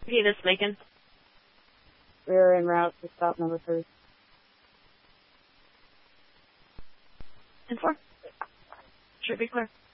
Okay, this Macon. We're en route to stop number 3. 10-4. Should be clear.